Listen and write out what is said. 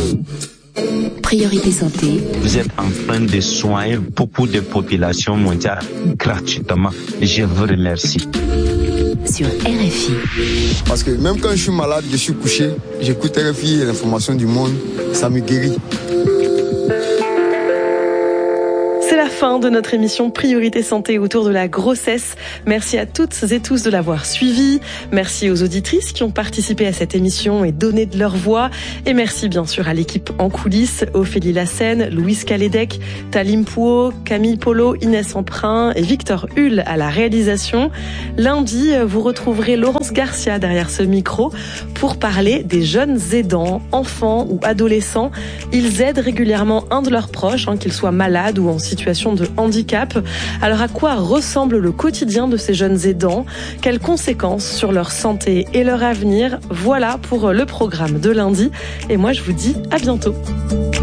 Priorité santé. Vous êtes en train de soigner beaucoup de populations mondiales gratuitement. Je vous remercie. Sur RFI. Parce que même quand je suis malade, je suis couché, j'écoute RFI et l'information du monde, ça me guérit. C'est la fin de notre émission Priorité Santé autour de la grossesse. Merci à toutes et tous de l'avoir suivi. Merci aux auditrices qui ont participé à cette émission et donné de leur voix. Et merci bien sûr à l'équipe en coulisses, Ophélie Lassène, Louise Calédec, Talim Pouot, Camille Polo, Inès Emprunt et Victor Hull à la réalisation. Lundi, vous retrouverez Laurence Garcia derrière ce micro pour parler des jeunes aidants, enfants ou adolescents. Ils aident régulièrement un de leurs proches, qu'ils soient malades ou en situation de handicap. Alors à quoi ressemble le quotidien de ces jeunes aidants? Quelles conséquences sur leur santé et leur avenir? Voilà pour le programme de lundi. Et moi je vous dis à bientôt.